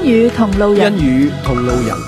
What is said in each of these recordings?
語同路人， 英語同路人。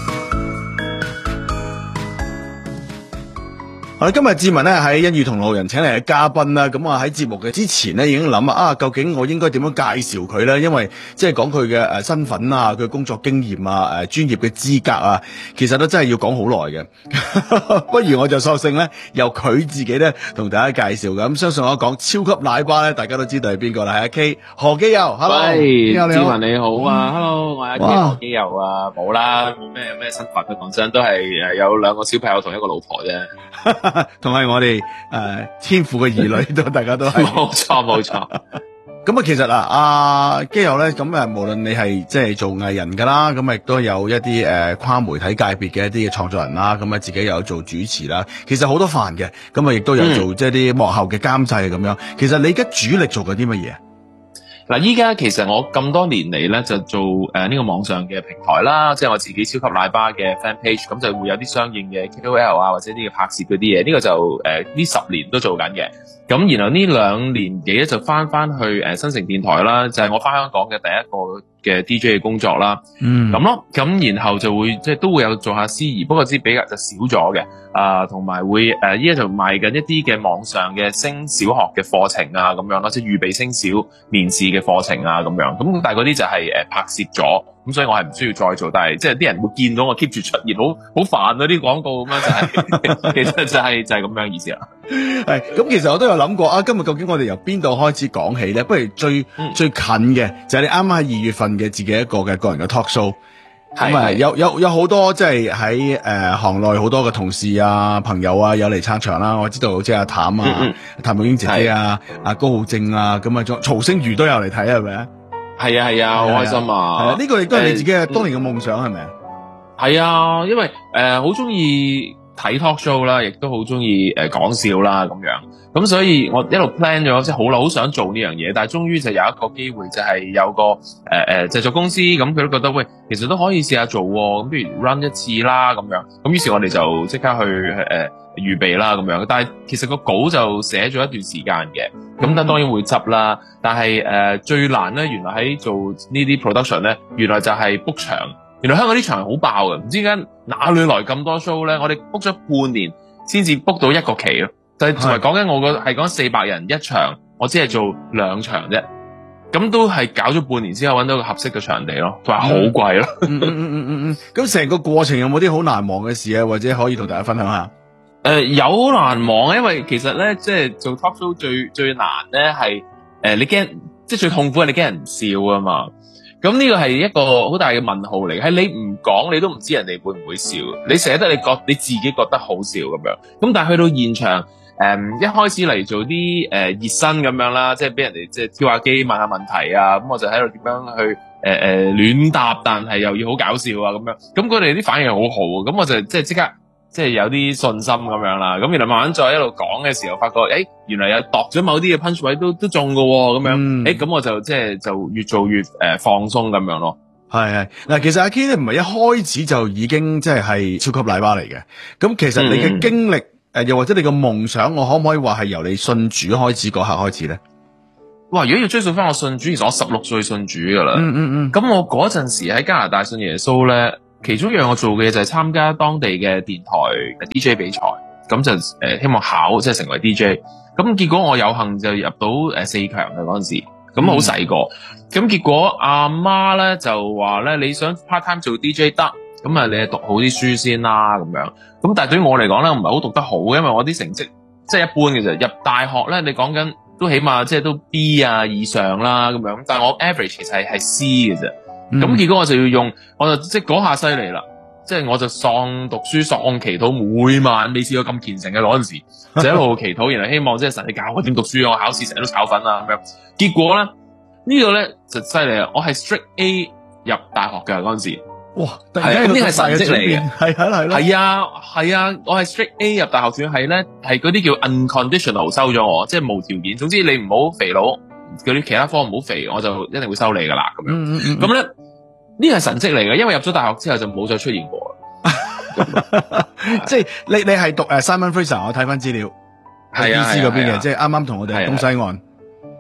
我哋今日志文咧喺英語同路人請嚟嘅嘉賓啦，咁啊喺節目嘅之前咧已經諗究竟我應該點樣介紹佢咧？因為即係講佢嘅身份啊，佢工作經驗啊，專業嘅資格啊，其實都真係要講好耐嘅。不如我就索性咧由佢自己咧同大家介紹嘅。咁相信我講超級奶爸咧，大家都知道係邊個啦，係阿 K 何基佑。Hello， 志文你好啊，Hello，我係阿 K 何基佑啊，冇啦，冇咩身份嘅，講真都係有兩個小朋友同一個老婆啫。 同埋我哋天父嘅兒女都大家都係冇錯。 咁其實阿基佑咧，咁無論你係即係做藝人噶啦，咁亦都有一啲跨媒體界別嘅一啲嘅創作人啦，咁自己有做主持啦，其實好多範嘅，咁亦都有做即係啲幕後嘅監製咁樣。其實你而家主力做緊啲乜嘢？ 嗱，依家其實我咁多年嚟咧就做呢個網上嘅平台啦，即係我自己超級奶爸嘅 fan page，咁就會有啲相應嘅 KOL 啊，或者啲嘅拍攝嗰啲嘢，呢個就呢10年都做緊嘅。咁然後呢2年幾咧就翻去新城電台啦，就係我翻香港嘅第一個嘅 DJ 嘅工作啦。咁咯，咁然後就會即係都會有做下司儀，不過比較就少咗嘅。同埋會依家就賣緊一啲嘅網上嘅升小學嘅課程啊咁樣咯，即係預備升小面試嘅課程啊咁樣。咁但係嗰啲就係拍攝咗，咁所以我係唔需要再做。但係即係啲人會見到我 keep 住出現，好煩嗰啲廣告咁樣就係其實就係咁樣意思啦。 係咁，其實我都有諗過今日究竟我哋由邊度開始講起咧？不如最近嘅就係你啱啱喺2月份嘅自己一個嘅個人嘅 talk show。咁有好多即係喺行內好多嘅同事啊、朋友啊有嚟撐場啦。我知道好似阿譚啊、譚玉英姐姐啊、阿高浩正啊，咁曹星如都有嚟睇，係咪啊？ 係啊，好開心啊！ 係啊，呢個亦都係你自己嘅當年嘅夢想，係咪啊？ 係啊，因為好中意睇 talk show 啦，亦都好中意講笑啦咁樣。咁所以我一路 plan 咗，即係好耐，好想做呢樣嘢，但係終於就有一個機會，就係有個製作公司，咁佢都覺得喂，其實都可以試下做喎，咁不如 run 一次啦咁樣。咁於是我哋就即刻去預備啦咁樣。但係其實個稿就寫咗一段時間嘅，咁當然會執啦。但係最難咧，原來喺做呢啲 production 咧，原來就係 book 場。原來香港啲場係好爆嘅，唔知點解哪裏來咁多 show 咧？我哋 book 咗半年先至 book 到一個期咯。就係同埋講緊我係講400人一場，我只係做2場啫，咁都係搞咗半年之後揾到個合適嘅場地咯，同埋好貴咯。 咁成個過程有冇啲好難忘嘅事啊？或者可以同大家分享下？ 有難忘，因為其實咧，即係做 talk show 最難咧係你驚，即係最痛苦係你驚人唔笑啊嘛。咁呢個係一個好大嘅問號嚟，係你唔講你都唔知人哋會唔會笑，你寫得你自己覺得好笑咁樣。咁但係去到現場。一開始嚟做啲熱身咁樣啦，即係俾人哋即係跳下機問下問題啊，咁我就喺度點樣去亂答，但係又要好搞笑啊咁樣，咁佢哋啲反應好好，咁我就即刻即係有啲信心咁樣啦。咁原來慢慢再一路講嘅時候，發覺原來有度咗某啲嘅 punch 位都中㗎喎，咁樣咁我就即係就越做越放鬆咁樣咯。 係嗱，其實阿 K 咧唔係一開始就已經即係超級奶爸嚟嘅，咁其實你嘅經歷。又或者你個夢想，我可唔可以話係由你信主開始嗰刻開始咧？ 哇！如果要追溯翻我信主，其實我16歲信主噶啦。咁我嗰陣時喺加拿大信耶穌咧，其中一樣我做嘅就係參加當地嘅電台 DJ 比賽，咁就希望考即係成為 DJ。咁結果我有幸就入到4強嘅嗰陣時，咁好細個。咁結果阿媽咧就話咧，你想 part time 做 DJ 得？咁你係讀好啲書先啦，咁樣。咁但係對於我嚟講咧，我唔係好讀得好，因為我啲成績即係一般嘅啫。入大學咧，你講緊都起碼即係都 B 啊以上啦咁樣。但係我 average 其實係 C 嘅啫。咁結果我就要用，我就即係嗰下犀利啦。即係我就喪讀書、喪祈禱，每晚未試過咁虔誠嘅嗰陣時，就一路祈禱，然後希望即係神你教我點讀書，我考試成日都炒粉啊咁樣。結果咧呢個咧就犀利啦，我係 straight A 入大學嘅嗰陣時。 哇！ 係呢係神蹟嚟嘅， 係啊，我係 straight A 入大學，仲要係咧係嗰啲叫 unconditional 收咗我，即係無條件。總之你唔好肥佬，嗰啲其他科唔好肥，我就一定會收你噶啦咁樣。咁咧呢係神蹟嚟嘅，因為入咗大學之後就冇再出現過啦。 即係你係讀Simon Fraser，我睇翻資料係 BC 嗰邊嘅，即係啱啱同我哋東西岸。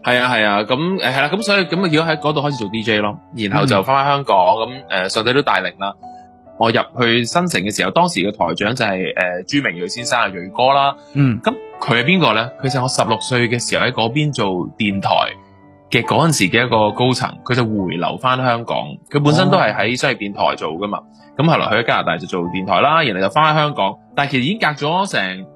係啊，咁係啦，咁所以咁啊，如果喺嗰度開始做 DJ 咯，然後就翻香港，咁上帝都帶領啦。我入去新城嘅時候，當時嘅台長就係朱明銳先生啊，銳哥啦。咁佢係邊個咧？佢就係我16歲嘅時候喺嗰邊做電台嘅嗰陣時嘅一個高層，佢就回流翻香港。佢本身都係喺商業電台做噶嘛，咁後來去咗加拿大就做電台啦，然後就翻香港。但係其實已經隔咗成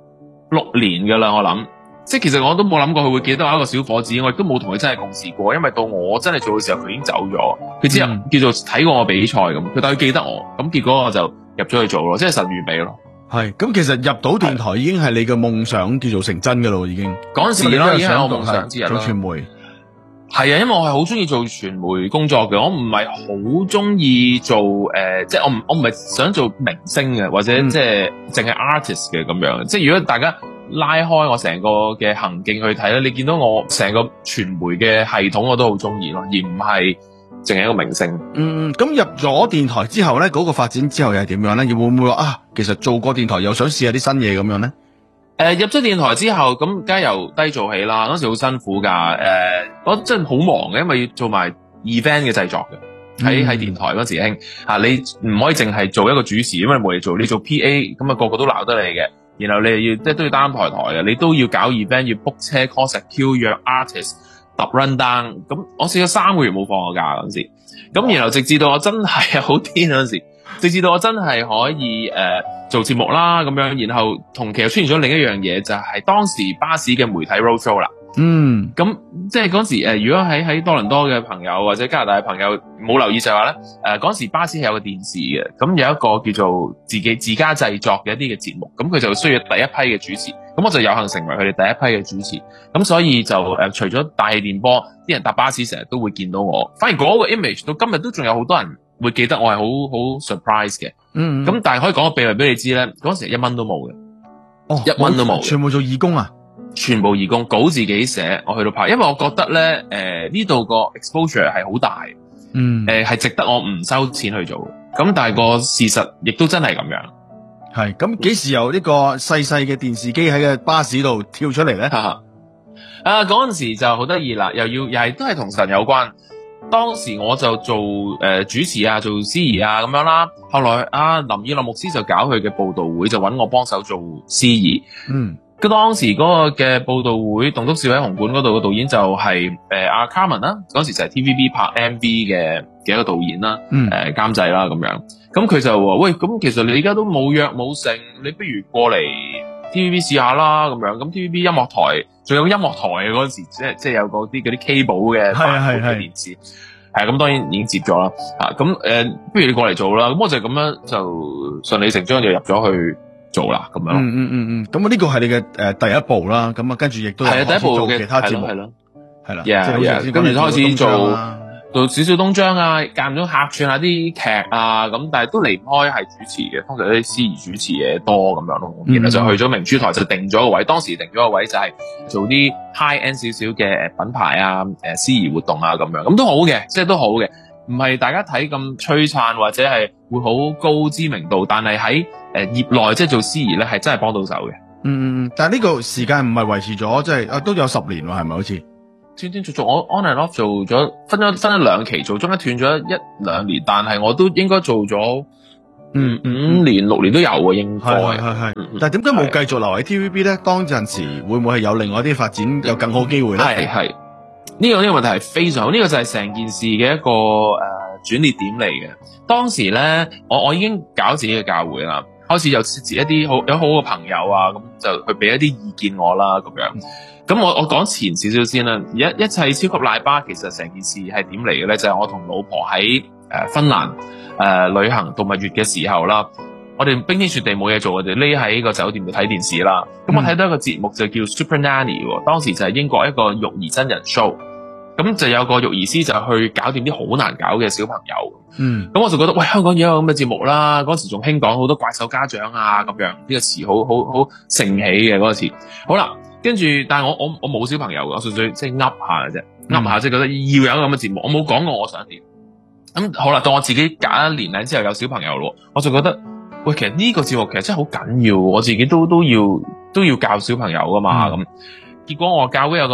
6年噶啦，我諗。即係其實我都冇諗過佢會記得我一個小伙子，我亦都冇同佢真係共事過，因為到我真係做嘅時候佢已經走咗，佢之後叫做睇過我比賽咁，佢但係佢記得我，咁結果我就入咗去做咯，即係神預備咯。 係，咁其實入到電台已經係你嘅夢想叫做成真噶咯，已經。 嗰陣時啦，已經係我夢想之一啦。 做傳媒。係啊，因為我係好中意做傳媒工作嘅，我唔係好中意做即係我唔係想做明星嘅，或者即係淨係 artist 嘅咁樣。即係如果大家拉開我成個嘅行徑去睇咧，你見到我成個傳媒嘅系統我都好中意咯，而唔係淨係一個明星。 咁入咗電台之後咧，嗰個發展之後又係點樣咧？會唔會話啊？其實做過電台又想試下啲新嘢咁樣咧？ 入咗電台之後，咁梗係由低做起啦。嗰時好辛苦噶，我真係好忙嘅，因為要做埋 event 嘅製作嘅。喺電台嗰時興你唔可以淨係做一個主持，因為冇嘢做，你做 PA 咁啊個個都鬧得你嘅。然後你又要即係都要擔台嘅，你都要搞 event， 要 book 車 call secure 約 artist 揼 run down。咁我試咗3個月冇放過假嗰陣時，咁然後直至到我真係好癲嗰陣時，直至到我真係可以做節目啦咁樣，然後同期又出現咗另一樣嘢，就係當時巴士嘅媒體 roadshow 啦。咁即係嗰時如果喺多倫多嘅朋友或者加拿大嘅朋友冇留意就係話咧，嗰時巴士係有個電視嘅，咁有一個叫做自家製作嘅一啲嘅節目，咁佢就需要第一批嘅主持，咁我就有幸成為佢哋第一批嘅主持，咁所以就除咗大氣電波，啲人搭巴士成日都會見到我，反而嗰個 image 到今日都仲有好多人會記得我係好 surprise 嘅。咁但係可以講個秘密俾你知咧，嗰時1蚊都冇嘅，1蚊都冇， 全部做義工啊！ 全部義工，稿自己寫，我去到拍，因為我覺得咧，呢度個 exposure 係好大，係值得我唔收錢去做。咁但係個事實亦都真係咁樣。 係，咁幾時由呢個細細嘅電視機喺個巴士度跳出嚟咧？ 嗰陣時就好得意啦，又係都係同神有關。當時我就做主持啊，做司儀啊咁樣啦。後來林以樂牧師就搞佢嘅報道會，就揾我幫手做司儀。咁當時嗰個嘅報道會，棟篤笑喺紅館嗰度嘅導演就係阿 Carmen 啦，嗰時就係 TVB 拍 MV 嘅一個導演啦，監製啦咁樣。咁佢就話：喂，咁其實你而家都冇約冇剩，你不如過嚟 TVB 試下啦咁樣。咁 TVB 音樂台仲有音樂台嘅嗰時，即係有嗰啲cable 嘅嘅電視。咁當然已經接咗啦。不如你過嚟做啦。咁我就咁樣就順理成章就入咗去做啦，咁樣。 咁呢個係你嘅第一步啦。咁跟住亦都係第一步嘅其他節目，係啦。跟住開始做少少東張啊，間唔中客串下啲劇啊，咁但係都離唔開係主持嘅，通常啲司儀主持嘢多咁樣咯。然後就去咗明珠台就定咗個位，當時定咗個位就係做啲 high end 少少嘅品牌啊，司儀活動啊咁樣，咁都好嘅，即係都好嘅，唔係大家睇咁璀璨或者係會好高知名度，但係喺業內即係做司儀咧係真係幫到手嘅。 但係呢個時間唔係維持咗，即係都有10年喎，係咪好似？ 斷斷續續，我 on and off 做咗分咗2期做，中間斷咗1-2年，但係我都應該做咗5年6年都有啊，應該係。 但係點解冇繼續留喺 TVB 咧？當陣時會唔會係有另外啲發展有更好機會咧？ 係呢個問題係非常好，呢個就係成件事嘅一個轉捩點嚟嘅。當時咧，我已經搞自己嘅教會啦，開始有設置一啲有好嘅朋友啊，咁就去俾一啲意見我啦，咁樣。咁我講前少少先啦，一切超級奶爸其實成件事係點嚟嘅咧？就係我同老婆喺芬蘭旅行度蜜月嘅時候啦，我哋冰天雪地冇嘢做，我哋匿喺個酒店度睇電視啦。咁我睇到一個節目就叫 Super Nanny 喎，當時就係英國一個育兒真人 show，咁就有個育兒師就去搞掂啲好難搞嘅小朋友。咁我就覺得喂，香港有咁嘅節目啦，嗰時仲興講好多怪獸家長啊咁樣，呢個詞好盛起嘅嗰個詞。好啦。跟住，但係我冇小朋友嘅，我純粹即係噏下嘅啫，噏下即係覺得要有咁嘅節目，我冇講過我想點。咁好啦，到我自己隔1年零之後有小朋友咯，我就覺得喂，其實呢個節目其實真係好緊要，我自己都要教小朋友噶嘛咁。結果我教會有個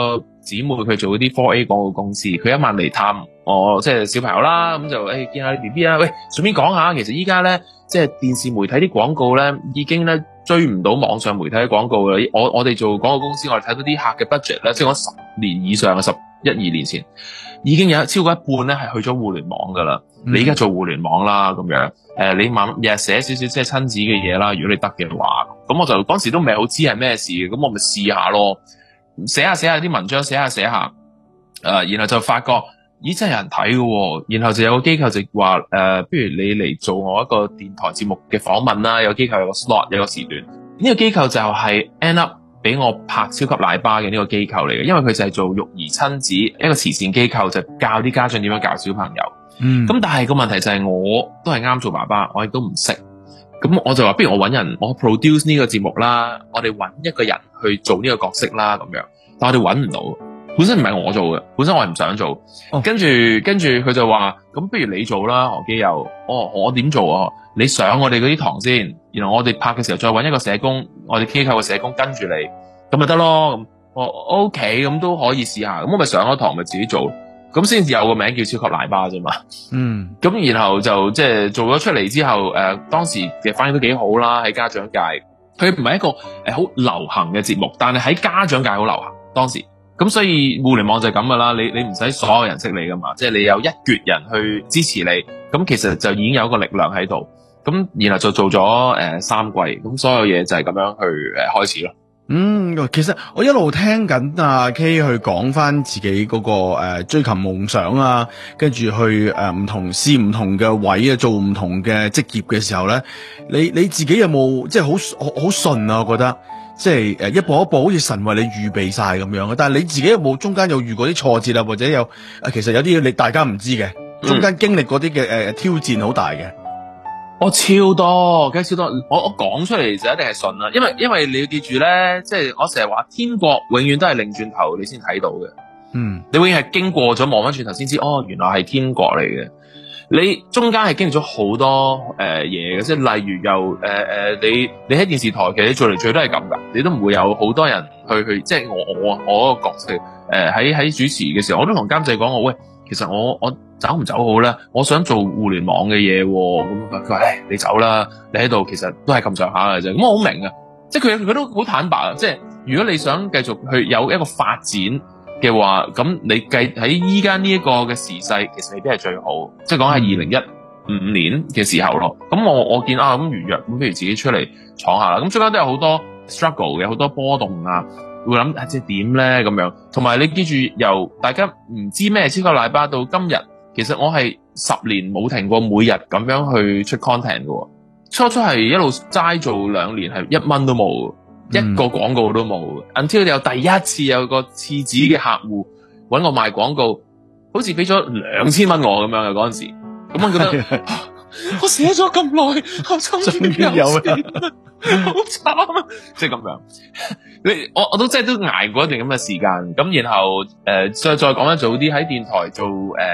姊妹佢做嗰啲 4A 廣告公司，佢一晚嚟探我即係小朋友啦，咁就見下你 BB 啊，喂，順便講下，其實依家咧即係電視媒體啲廣告咧已經咧追唔到網上媒體嘅廣告啦。我哋做廣告公司，我哋睇到啲客嘅 budget 咧，即係講10年以上嘅11、12年前，已經有超過一半咧係去咗互聯網噶啦。你而家做互聯網啦咁樣，你日日寫少少即係親子嘅嘢啦，如果你得嘅話，咁我就當時都未好知係咩事嘅，咁我咪試下咯，寫下啲文章，寫下，然後就發覺，咦真係有人睇嘅喎，然後就有個機構就話，不如你嚟做我一個電台節目嘅訪問啦，有機構有個 slot 有個時段，呢個機構就係 end up 俾我拍超級奶爸嘅呢個機構嚟嘅，因為佢就係做育兒親子一個慈善機構，就教啲家長點樣教小朋友。咁但係個問題就係我都係啱做爸爸，我亦都唔識，咁我就話不如我揾人，我 produce 呢個節目啦，我哋揾一個人去做呢個角色啦咁樣，但我哋揾唔到，本身唔係我做嘅，本身我係唔想做，跟住佢就話咁不如你做啦，何基佑，我點做啊？你上我哋嗰啲堂先，然後我哋拍嘅時候再揾一個社工，我哋機構嘅社工跟住你，咁咪得咯，咁我 OK， 咁都可以試下，咁我咪上咗堂咪自己做。咁先至有個名叫超級奶爸啫嘛，咁然後就即係做咗出嚟之後，當時嘅反應都幾好啦，喺家長界，佢唔係一個好流行嘅節目，但係喺家長界好流行當時，咁所以互聯網就係咁噶啦，你唔使所有人識你噶嘛，即係你有一橛人去支持你，咁其實就已經有一個力量喺度，咁然後就做咗3季，咁所有嘢就係咁樣去開始咯。 其實我一路聽緊阿 K 去講翻自己嗰個追求夢想啊，跟住去唔同試唔同嘅位啊，做唔同嘅職業嘅時候咧，你自己有冇即係好順啊？我覺得即係一步一步好似神為你預備晒咁樣嘅。但係你自己有冇中間有遇過啲挫折啊，或者有其實有啲你大家唔知嘅，中間經歷嗰啲嘅挑戰好大嘅。 我超多，梗係超多。我講出嚟就一定係順啦，因為你要記住咧，即係我成日話天國永遠都係擰轉頭你先睇到嘅。你永遠係經過咗望翻轉頭先知，原來係天國嚟嘅。你中間係經歷咗好多嘢嘅，即係例如又你喺電視台其實你做嚟做去都係咁噶，你都唔會有好多人去即係我個角色喺主持嘅時候，我都同監製講我喂，其實我走唔走好咧？我想做互聯網嘅嘢，咁佢話你走啦，你喺度其實都係咁上下嘅啫。咁我好明啊，即係佢都好坦白啊。即係如果你想繼續去有一個發展嘅話，咁你計喺依家呢一個嘅時勢，其實未必係最好。即係講係2015年嘅時候咯。咁我見咁如若咁，不如自己出嚟闖下啦。咁中間都有好多 struggle 嘅，好多波動啊。會諗即係點咧咁樣，同埋你記住由大家唔知咩超級奶爸到今日，其實我係10年冇停過，每日咁樣去出 content 嘅。初係一路齋做2年，係1蚊都冇，一個廣告都冇。until 有第一次有個廁紙嘅客戶搵我賣廣告，好似俾咗2000蚊我咁樣嘅嗰陣時，咁我覺得我寫咗咁耐，我終於有錢。好慘啊！即係咁樣，我都即係都捱過一段咁嘅時間，咁然後再講得早啲喺電台做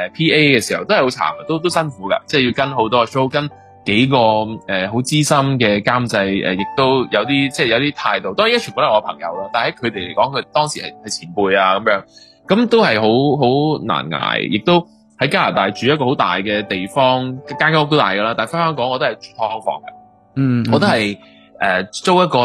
PA 嘅時候，都係好慘，都辛苦噶，即係要跟好多 show，跟幾個好資深嘅監製，亦都有啲即係有啲態度，當然全部都係我朋友啦，但係喺佢哋嚟講，佢當時係前輩啊咁樣，咁都係好難捱，亦都喺加拿大住一個好大嘅地方，間屋都大噶啦，但係翻香港我都係住劏房嘅，我都係租一個